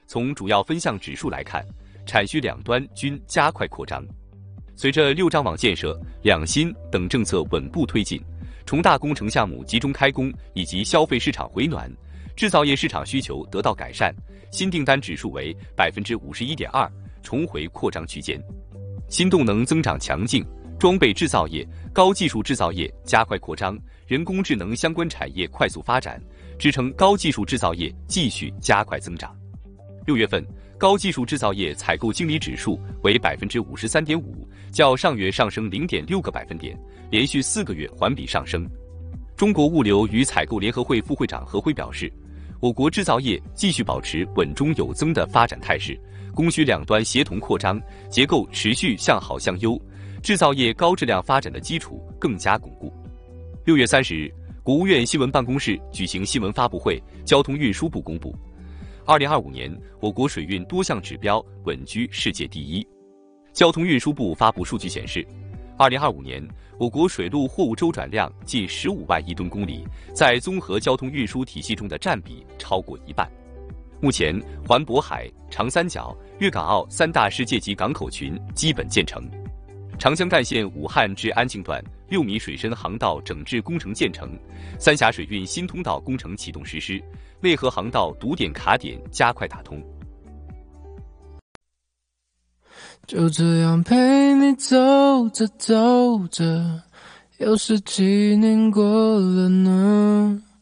从主要分项指数来看，产需两端均加快扩张。随着六张网建设、两新等政策稳步推进，重大工程项目集中开工，以及消费市场回暖，制造业市场需求得到改善，新订单指数为 51.2%， 重回扩张区间。新动能增长强劲，装备制造业、高技术制造业加快扩张，人工智能相关产业快速发展，支撑高技术制造业继续加快增长。6月份，高技术制造业采购经理指数为 53.5%， 较上月上升 0.6个百分点，连续4个月环比上升。中国物流与采购联合会副会长何辉表示，我国制造业继续保持稳中有增的发展态势，供需两端协同扩张，结构持续向好向优，制造业高质量发展的基础更加巩固。6月30日，国务院新闻办公室举行新闻发布会，交通运输部公布，2025年我国水运多项指标稳居世界第一。交通运输部发布数据显示，2025年我国水路货物周转量近15万亿吨公里，在综合交通运输体系中的占比超过一半。目前，环渤海、长三角、粤港澳3大世界级港口群基本建成。长江干线武汉至安庆段6米水深航道整治工程建成，三峡水运新通道工程启动实施，内河航道堵点卡点加快打通。 就这样陪你走着走着，又是几年过了呢？